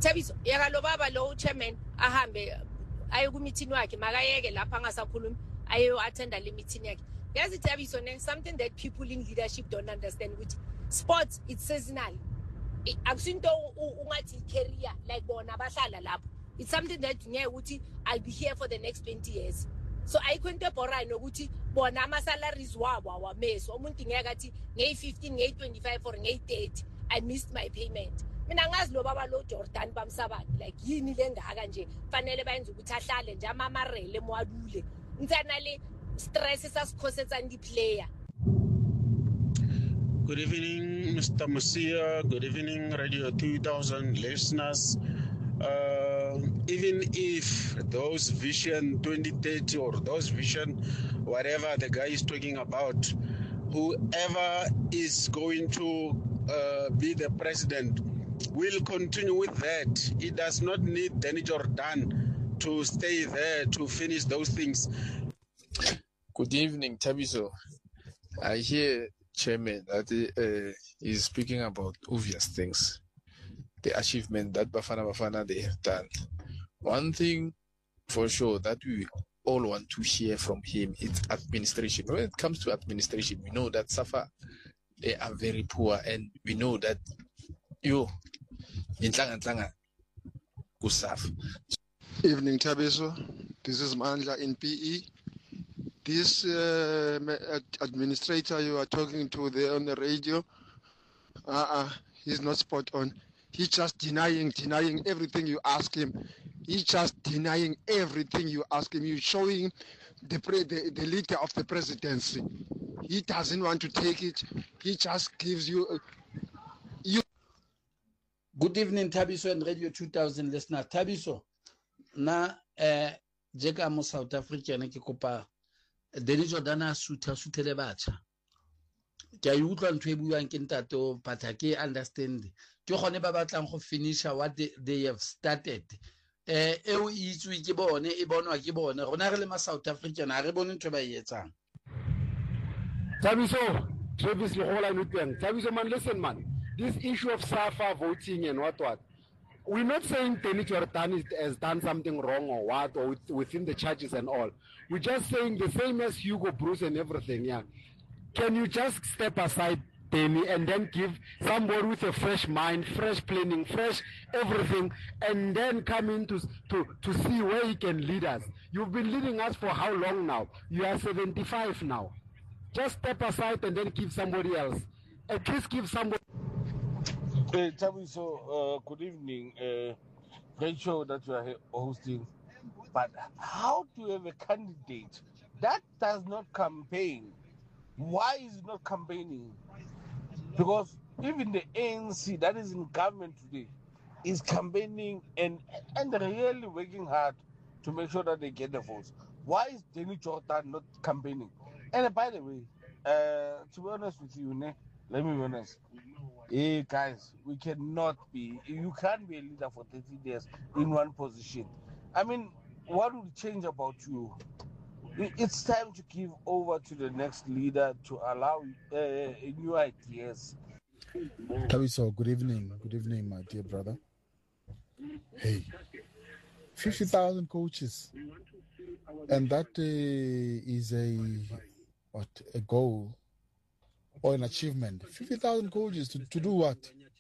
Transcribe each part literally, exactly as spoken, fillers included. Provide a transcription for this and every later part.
Thabiso yakalo baba lo chairman ahambe aye ku meeting wakhe makayeke lapha angasakhulumi ayo attenda le meeting yakhe. Yazi Thabiso ne something that people in leadership don't understand, which sports it's seasonal. Akusinto ungathi career like bona bahlala lapho. It's something that ngeke uthi I'll be here for the next twenty years. So ayikho into ebhorayo nokuthi bona ama salaries wabo awameso. Umuntu ngeke athi ngey fifteen ngey twenty-five or ngey thirty I missed my payment. Mina ngazi lo baba lo Jordan bamsabani like yini lengaka nje fanele bayenza ukuthi ahlale nje amamarele moadule. Ntsana le stress sasikhosetsa ndi player. Good evening, Mister Musia. Good evening, Radio two thousand listeners. Uh, even if those Vision twenty thirty or those Vision, whatever the guy is talking about, whoever is going to uh, be the president will continue with that. It does not need Danny Jordan to stay there to finish those things. Good evening, Thabiso. I hear Chairman that uh, is speaking about obvious things, the achievement that Bafana Bafana they have done. One thing for sure that we all want to hear from him is administration. When it comes to administration, we know that SAFA, they are very poor, and we know that you in Tlanga Tlanga Kusaf. Evening, Thabiso. This is Mandla in P E. This uh, administrator you are talking to there on the radio, uh-uh, he's not spot on. He's just denying, denying everything you ask him. He's just denying everything you ask him. You're showing the, pre- the the leader of the presidency. He doesn't want to take it. He just gives you... Uh, you. Good evening, Thabiso and Radio two thousand listeners. Thabiso, na eh, jeka mo South Africa ne ke kopa Danny Jordan a sutha suthele batjha. Ke a utlwa ntwe e buang ke ntato but ke understand. Ke gone ba batlang go finisha what they, they have started. Eh e o itswe ke bone e bonwa ke bone. Rona re le ma South African a re bone ntwe ba e etsang. Thabiso, Travis Lehola Nuteng. Thabiso man, listen man. This issue of SAFA voting and what what. We're not saying Danny Jordan has done something wrong or what, or within the charges and all. We're just saying the same as Hugo Bruce and everything, yeah. Can you just step aside, Danny, and then give somebody with a fresh mind, fresh planning, fresh everything, and then come in to, to, to see where he can lead us? You've been leading us for how long now? You are seventy-five now. Just step aside and then give somebody else. At least give somebody... Hey, Thabiso, uh, good evening. Uh, great show that you are hosting. But how do you have a candidate that does not campaign? Why is it not campaigning? Because even the A N C that is in government today is campaigning and and really working hard to make sure that they get the votes. Why is Danny Jordan not campaigning? And by the way, uh, to be honest with you, ne, let me be honest. Hey guys, we cannot be, you can't be a leader for thirty years in one position. I mean, what will change about you? It's time to give over to the next leader to allow uh, new ideas. Thabiso, good evening. Good evening, my dear brother. Hey, fifty thousand coaches. And that uh, is a, what, a goal. Or an achievement. fifty thousand coaches to, to do what?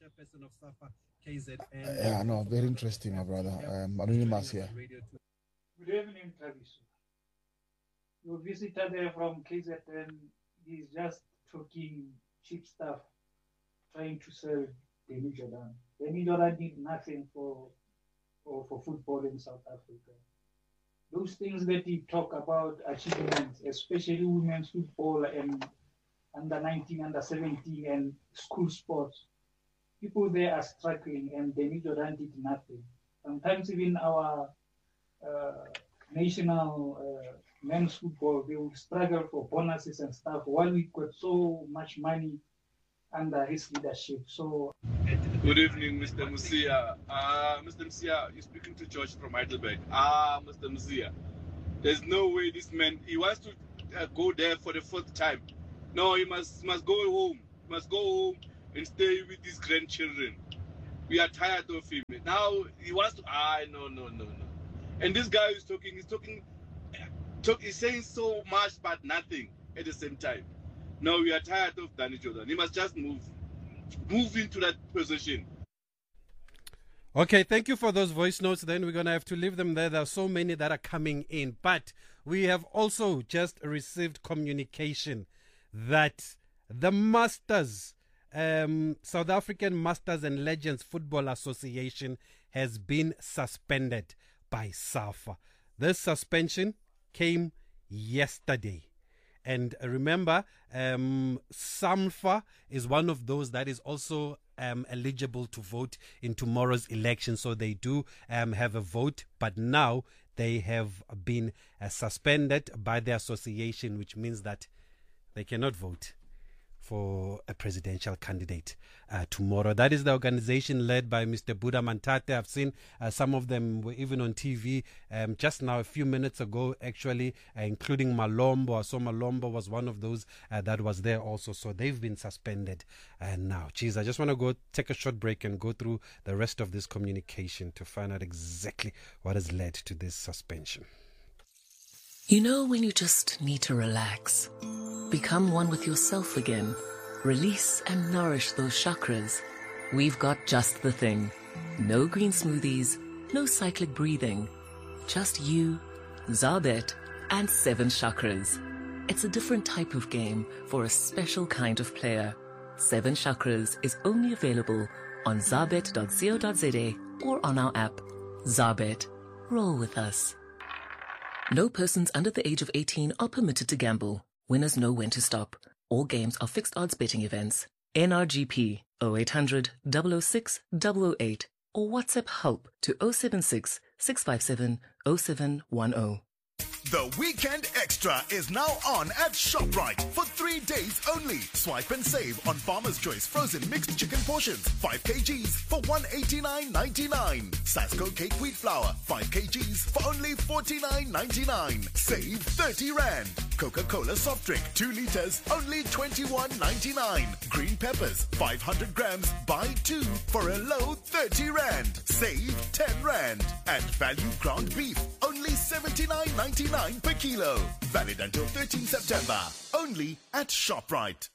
Uh, yeah, no, very interesting, my brother. Um, Anonymous here. Good evening, Thabiso. Your visitor there from K Z N is just talking cheap stuff, trying to sell Danny Jordan. Danny Jordan did nothing for, for, for football in South Africa. Those things that he talk about achievements, especially women's football and under nineteen, under seventeen, and school sports. People there are struggling, and Danny Jordan did nothing. Sometimes even our uh, national uh, men's football, they will struggle for bonuses and stuff, while we got so much money under his leadership. So, good evening, Mister Musia. Uh, Mister Musia, you're speaking to George from Heidelberg. Ah, Mister Musia, there's no way this man, he wants to uh, go there for the fourth time. No, he must must go home. He must go home and stay with his grandchildren. We are tired of him. Now he wants to. Ah, no, no, no, no. And this guy is talking. He's talking. Talk, he's saying so much but nothing at the same time. No, we are tired of Danny Jordan. He must just move, move into that position. Okay, thank you for those voice notes. Then we're going to have to leave them there. There are so many that are coming in. But we have also just received communication that the Masters, um, South African Masters and Legends Football Association has been suspended by SAFA. This suspension came yesterday. And remember, um, SAMFA is one of those that is also um, eligible to vote in tomorrow's election. So they do um, have a vote, but now they have been uh, suspended by the association, which means that they cannot vote for a presidential candidate uh, tomorrow. That is the organization led by Mister Buddha Mantate. I've seen uh, some of them were even on T V um, just now, a few minutes ago, actually, uh, including Malombo. I saw Malombo was one of those uh, that was there also. So they've been suspended. And now, geez, I just want to go take a short break and go through the rest of this communication to find out exactly what has led to this suspension. You know when you just need to relax, become one with yourself again, release and nourish those chakras? We've got just the thing. No green smoothies, no cyclic breathing, just you, Zabet, and seven chakras. It's a different type of game for a special kind of player. Seven Chakras is only available on zabet dot co dot za or on our app. Zabet, roll with us. No persons under the age of eighteen are permitted to gamble. Winners know when to stop. All games are fixed odds betting events. N R G P oh eight hundred, double oh six, double oh eight or WhatsApp help to oh seven six, six five seven, oh seven one oh. The Weekend Extra is now on at ShopRite for three days only. Swipe and save on Farmer's Choice frozen mixed chicken portions, five kilograms for one hundred eighty-nine ninety-nine. Sasco cake wheat flour, five kilograms for only forty-nine ninety-nine. Save thirty rand. Coca-Cola soft drink, two liters, only twenty-one ninety-nine. Green peppers, five hundred grams, buy two for a low thirty rand. Save ten rand. And value ground beef, only seventy-nine ninety-nine per kilo. Valid until thirteenth September. Only at ShopRite.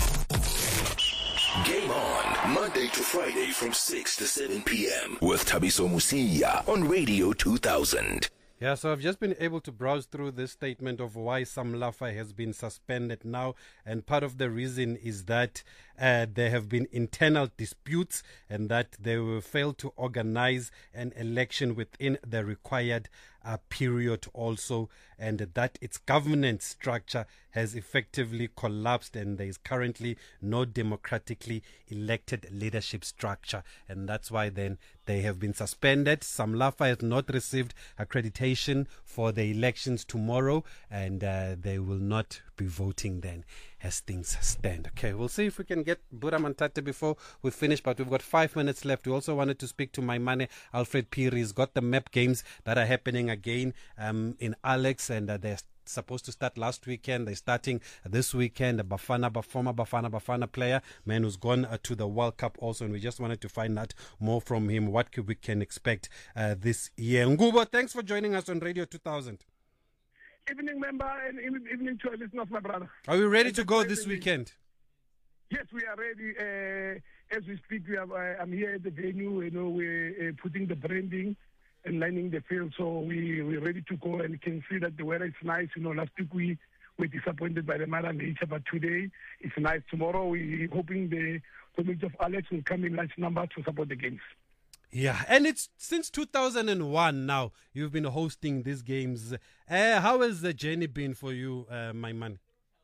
Game on, Monday to Friday from six to seven p.m. with Thabiso Mosia on Radio two thousand. Yeah, so I've just been able to browse through this statement of why SAMLAFA has been suspended now, and part of the reason is that uh, there have been internal disputes and that they will fail to organize an election within the required uh, period also, and that its governance structure has effectively collapsed and there is currently no democratically elected leadership structure, and that's why then they have been suspended. SAMLAFA has not received accreditation for the elections tomorrow, and uh, they will not be voting then as things stand. Okay, we'll see if we can get Buddha Mantate before we finish, but we've got five minutes left. We also wanted to speak to my man, Alfred Phiri. He's got the map games that are happening again um, in Alex, and uh, they're supposed to start last weekend. They're starting this weekend. A Bafana, former Bafana Bafana player, man who's gone uh, to the World Cup also, and we just wanted to find out more from him, what we can expect uh, this year. Ngubo, thanks for joining us on Radio two thousand. Evening, member, and evening to our listeners, my brother. Are we ready to go this weekend? Yes, we are ready. Uh, as we speak, we have, uh, I'm here at the venue. You know, we're uh, putting the branding and lining the field, so we, we're ready to go, and you can see that the weather is nice. You know, last week we were disappointed by the Mother Nature, but today it's nice. Tomorrow we're hoping the community of Alex will come in large number to support the games. Yeah, and it's since two thousand one now you've been hosting these games. Uh, how has the journey been for you, uh, my man?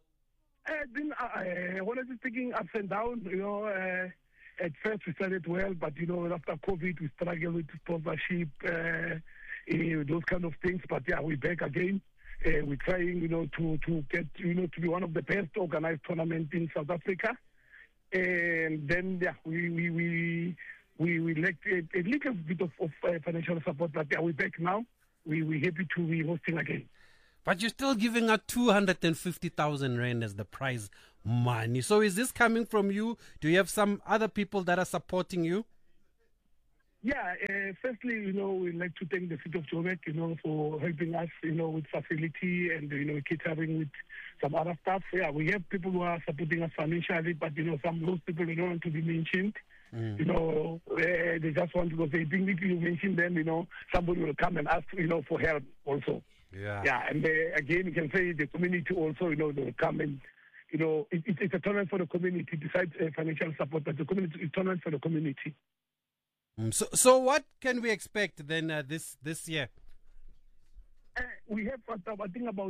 It's been, uh, honestly speaking, ups and downs. You know, uh, at first we started well, but, you know, after COVID, we struggled with sponsorship, uh, uh, those kind of things. But, yeah, we're back again. Uh, we're trying, you know, to, to get, you know, to be one of the best organized tournaments in South Africa. And then, yeah, we... we, we We we lacked a, a little bit of, of uh, financial support, but yeah, we're back now. We, we're happy to be hosting again. But you're still giving out two hundred fifty thousand rand as the prize money. So is this coming from you? Do you have some other people that are supporting you? Yeah, uh, firstly, you know, we'd like to thank the City of Joburg, you know, for helping us, you know, with facility and, you know, catering with some other stuff. Yeah, we have people who are supporting us financially, but, you know, some of those people, they don't want to be mentioned. Mm. You know, uh, they just want to go say, think if you mention them, you know, somebody will come and ask, you know, for help also. Yeah. Yeah, and uh, again, you can say the community also, you know, they will come and, you know, it, it, it's a tournament for the community besides uh, financial support, but the community is a tournament for the community. Mm. So, so what can we expect then uh, this this year? Uh, we have, I think, about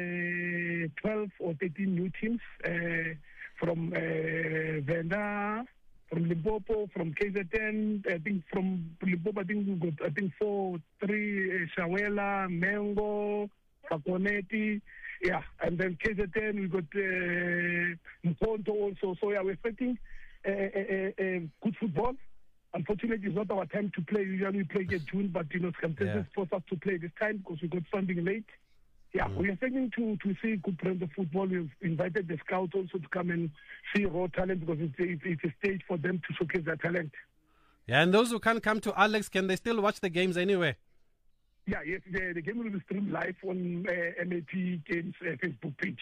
uh, twelve or thirteen new teams uh, from uh, Venda, from Limpopo, from K Z N. I think from Limpopo, I think we got, I think, four, three, uh, Shawela, Mengo, Kakoneti. Yeah, and then K Z N, we got uh, Mponto also. So, yeah, we're expecting uh, uh, uh, good football. Unfortunately, it's not our time to play. Usually we play in June, but, you know, circumstances yeah. force us to play this time because we got funding late. Yeah, mm. we are expecting to, to see good brand of football. We've invited the scouts also to come and see raw talent because it's, it's, it's a stage for them to showcase their talent. Yeah, and those who can't come to Alex, can they still watch the games anyway? Yeah, yes, the, the game will be streamed live on uh, M A P Games uh, Facebook page.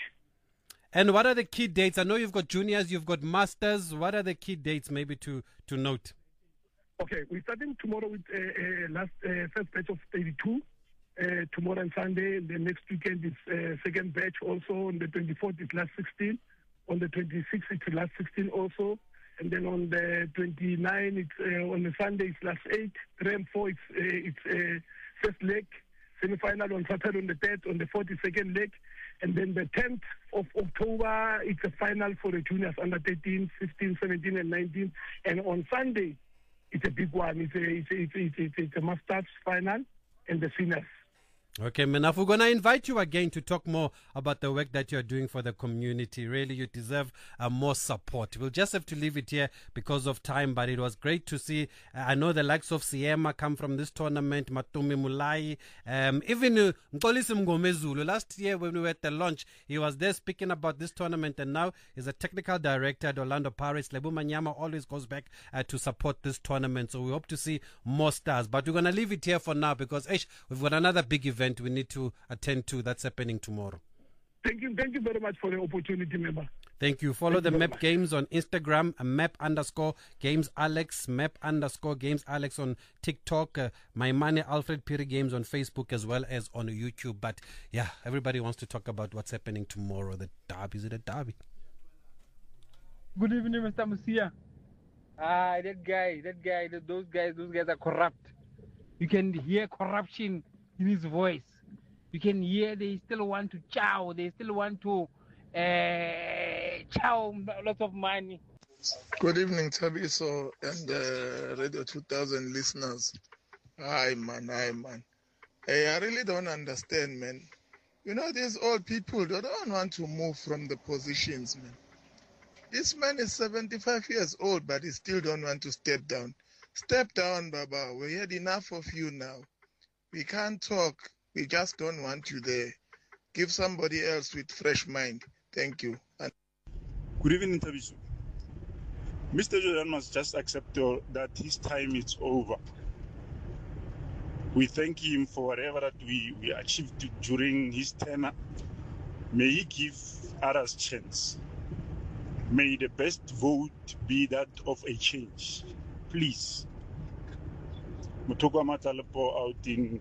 And what are the key dates? I know you've got juniors, you've got masters. What are the key dates maybe to, to note? Okay, we're starting tomorrow with uh, uh, last uh, first batch of thirty-two. Uh, tomorrow and Sunday. The next weekend is uh, second batch also. On the twenty-fourth is last sixteen. On the twenty-sixth it's last sixteen also. And then on the twenty-ninth, it's uh, on the Sunday it's last eight. Three and four it's uh, it's uh, first leg. Semi-final on Saturday on the third. On the fourth is second leg. And then the tenth of October it's a final for the juniors under thirteen, fifteen, seventeen, and nineteen. And on Sunday it's a big one. It's a, it's a, it's a, it's a, it's a masters final and the seniors. Okay, Menaf, we're going to invite you again to talk more about the work that you're doing for the community. Really, you deserve uh, more support. We'll just have to leave it here because of time, but it was great to see. Uh, I know the likes of Siema come from this tournament, Matumi Mulai, um, even uh, Mkolisi Mngomezulu. Last year when we were at the launch, he was there speaking about this tournament, and now he's a technical director at Orlando Pirates. Lebu Manyama always goes back uh, to support this tournament, so we hope to see more stars. But we're going to leave it here for now because Ish, we've got another big event we need to attend to that's happening tomorrow. Thank you. Thank you very much for the opportunity, member. Thank you. Follow Thank the you Map Games on Instagram, Map underscore Games Alex, Map underscore Games Alex on TikTok, uh, My Money Alfred Piri Games on Facebook as well as on YouTube. But yeah, everybody wants to talk about what's happening tomorrow. The derby. Is it a derby? Good evening, Mister Musia. Ah, that guy, that guy, that, those guys, those guys are corrupt. You can hear corruption in his voice. You can hear they still want to chow. They still want to uh, chow lots of money. Good evening, Tabiso and uh, Radio two thousand listeners. Hi, man. Hi, man. Hey, I really don't understand, man. You know, these old people, they don't want to move from the positions, man. This man is seventy-five years old, but he still don't want to step down. Step down, Baba. We had enough of you now. We can't talk. We just don't want you there. Give somebody else with fresh mind. Thank you. And good evening, Tabiso. Mister Jordan must just accept that his time is over. We thank him for whatever that we, we achieved during his tenure. May he give others chance. May the best vote be that of a change. Please. Mutogwa Matalapo out in.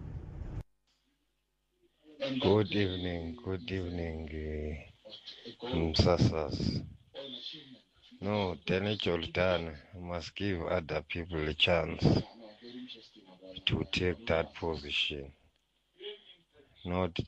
Good evening, good evening, uh, Msasas. No, Danny Jordan must give other people a chance to take that position. Not.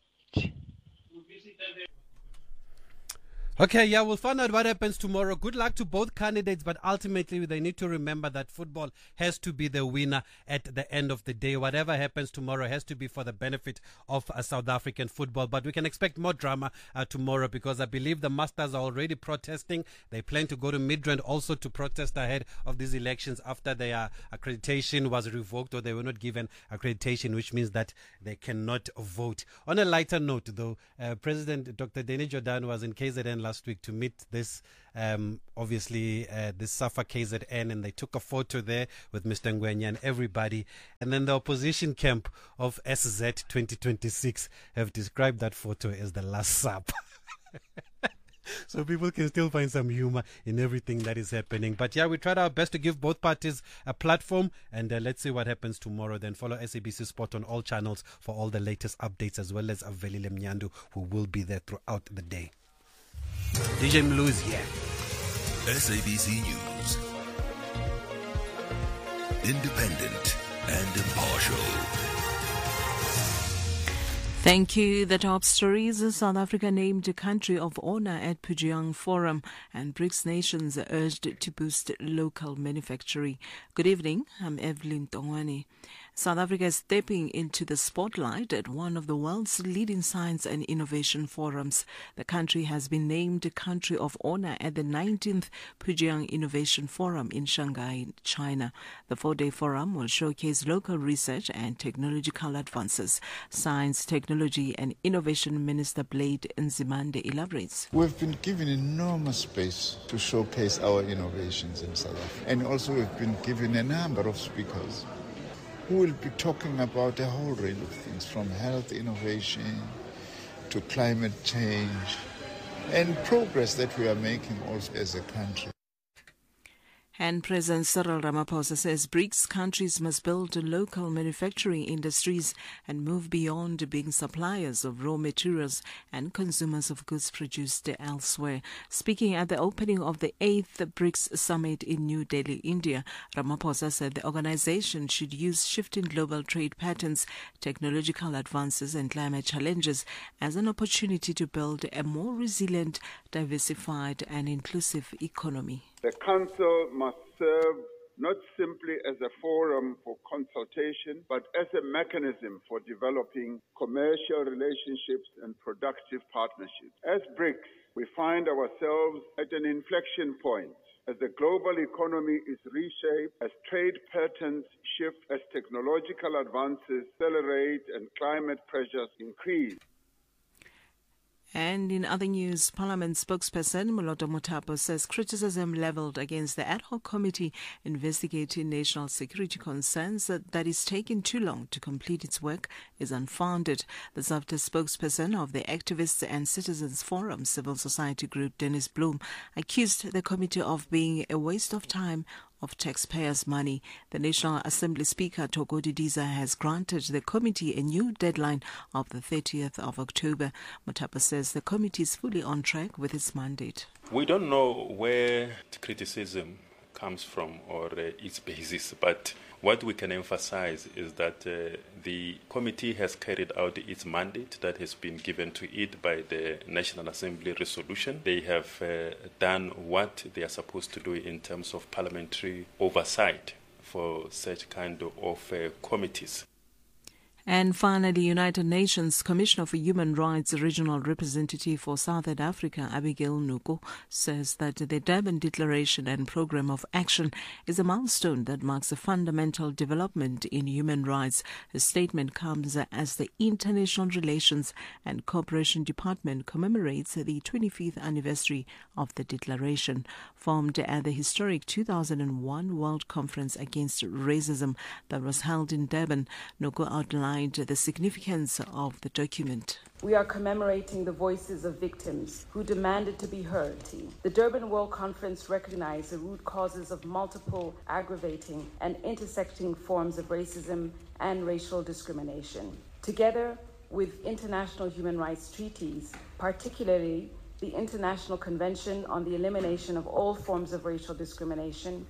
Okay, yeah, we'll find out what happens tomorrow. Good luck to both candidates, but ultimately they need to remember that football has to be the winner at the end of the day. Whatever happens tomorrow has to be for the benefit of uh, South African football. But we can expect more drama uh, tomorrow because I believe the Masters are already protesting. They plan to go to Midrand also to protest ahead of these elections after their accreditation was revoked or they were not given accreditation, which means that they cannot vote. On a lighter note, though, uh, President Doctor Danny Jordan was in K Z N last week to meet this, um, obviously, uh, this SAFA K Z N, and they took a photo there with Mister Ngwenya and everybody. And then the opposition camp of S Z twenty twenty-six have described that photo as the last sap. So people can still find some humor in everything that is happening. But yeah, we tried our best to give both parties a platform, and uh, let's see what happens tomorrow. Then follow S A B C Sport on all channels for all the latest updates, as well as Avelile Mnyandu, who will be there throughout the day. D J Mlu's here. S A B C News. Independent and impartial. Thank you. The top stories. South Africa named country of honor at Pujiang Forum, and BRICS nations urged to boost local manufacturing. Good evening. I'm Evelyn Tongwane. South Africa is stepping into the spotlight at one of the world's leading science and innovation forums. The country has been named country of honor at the nineteenth Pujiang Innovation Forum in Shanghai, China. The four-day forum will showcase local research and technological advances. Science, Technology and Innovation Minister Blade Nzimande elaborates. We've been given enormous space to showcase our innovations in South Africa. And also we've been given a number of speakers who will be talking about a whole range of things, from health innovation to climate change and progress that we are making also as a country. And President Cyril Ramaphosa says BRICS countries must build local manufacturing industries and move beyond being suppliers of raw materials and consumers of goods produced elsewhere. Speaking at the opening of the eighth BRICS Summit in New Delhi, India, Ramaphosa said the organization should use shifting global trade patterns, technological advances and climate challenges as an opportunity to build a more resilient, diversified and inclusive economy. The Council must serve not simply as a forum for consultation, but as a mechanism for developing commercial relationships and productive partnerships. As BRICS, we find ourselves at an inflection point as the global economy is reshaped, as trade patterns shift, as technological advances accelerate and climate pressures increase. And in other news, Parliament spokesperson Moloto Mothapo says criticism levelled against the ad hoc committee investigating national security concerns that, that is taking too long to complete its work is unfounded. The S A F T A spokesperson of the Activists and Citizens Forum civil society group, Dennis Bloom, accused the committee of being a waste of time of taxpayers' money. The National Assembly Speaker, Thoko Didiza, has granted the committee a new deadline of the thirtieth of October. Mothapo says the committee is fully on track with its mandate. We don't know where the criticism comes from or uh, its basis, but what we can emphasize is that uh, the committee has carried out its mandate that has been given to it by the National Assembly resolution. They have uh, done what they are supposed to do in terms of parliamentary oversight for such kind of uh, committees. And finally, United Nations Commissioner for Human Rights Regional Representative for Southern Africa, Abigail Nuku, says that the Durban Declaration and Programme of Action is a milestone that marks a fundamental development in human rights. The statement comes as the International Relations and Cooperation Department commemorates the twenty-fifth anniversary of the declaration. Formed at the historic two thousand one World Conference Against Racism that was held in Durban, Nuku outlined the significance of the document. We are commemorating the voices of victims who demanded to be heard. The Durban World Conference recognized the root causes of multiple aggravating and intersecting forms of racism and racial discrimination. Together with international human rights treaties, particularly the International Convention on the Elimination of All Forms of Racial Discrimination.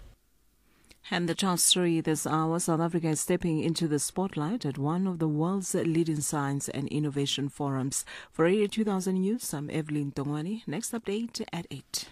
And the top story this hour, South Africa is stepping into the spotlight at one of the world's leading science and innovation forums. For Radio two thousand News, I'm Evelyn Tongwane. Next update at eight.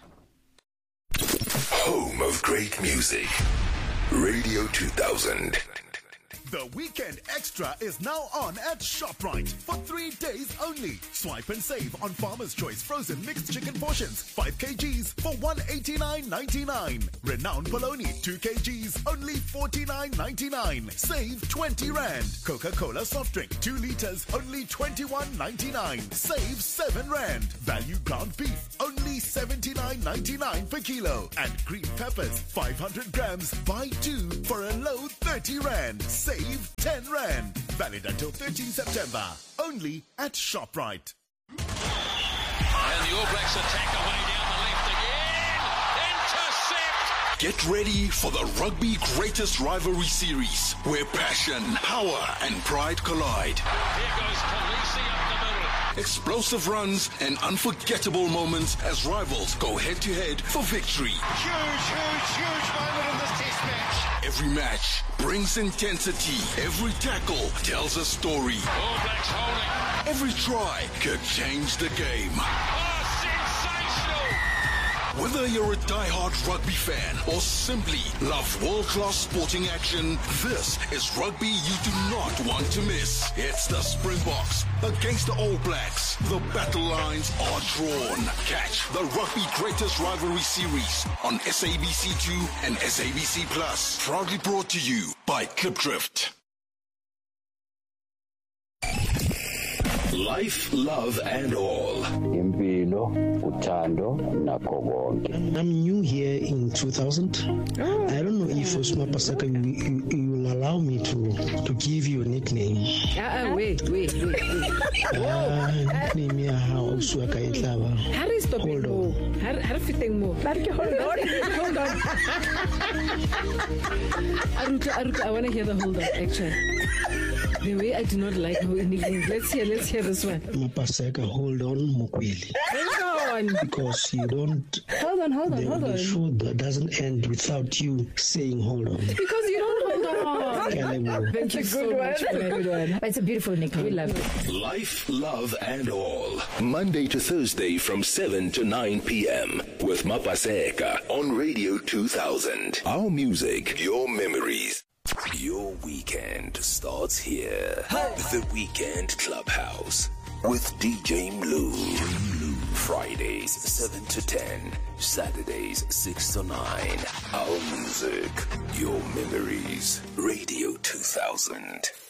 Home of great music. Radio two thousand. The Weekend Extra is now on at ShopRite for three days only. Swipe and save on Farmer's Choice frozen mixed chicken portions, five kilograms for one hundred eighty-nine ninety-nine. Renowned bologna, two kilograms, only forty-nine ninety-nine. Save twenty rand. Coca-Cola soft drink, two liters, only twenty-one ninety-nine. Save seven rand. Value ground beef, only seventy-nine ninety-nine per kilo. And green peppers, five hundred grams, buy two for a low thirty rand. Save ten rand. Valid until thirteenth September. Only at ShopRite. And the All Blacks attack away down the left again. Intercept! Get ready for the Rugby Greatest Rivalry Series, where passion, power, and pride collide. Here goes Khaleesi up the middle. Explosive runs and unforgettable moments as rivals go head-to-head for victory. Huge, huge, huge moment in this test match. Every match brings intensity. Every tackle tells a story. All Blacks holding. Every try could change the game. Oh, sensational! Whether you're a die-hard rugby fan or simply love world-class sporting action, this is rugby you do not want to miss. It's the Springboks against the All Blacks. The battle lines are drawn. Catch the Rugby Greatest Rivalry Series on S A B C two and S A B C Plus. Proudly brought to you by Klipdrift. Life, love, and all. Impilo, uthando, nakho konke. I'm new here in two thousand. Oh. I don't know if Osma Pasaka you, you, you will allow me to to give you a nickname. Ah, uh, wait, wait, wait, wait. Ah, nickname ya how Oswaka itlaba. Harry stop it mo. Harry Harry fitting mo. Hold on, hold on. Aruka, Aruka, I want to hear the hold on actually. The way I do not like how nickname. Let's hear, let's hear this one. Mapaseka, hold on, Mukweli. Hold on. Because you don't. Hold on, hold on, the, hold on. The show that doesn't end without you saying hold on. Because you don't hold on. Thank you so much for that good one. It's a beautiful nickname. We love it. Life, love, and all. Monday to Thursday from seven to nine p.m. with Mapaseka on Radio two thousand. Our music, your memories. Your weekend starts here. Hey. The Weekend Clubhouse with D J Mlu. Fridays seven to ten, Saturdays six to nine. Our music, your memories. Radio two thousand.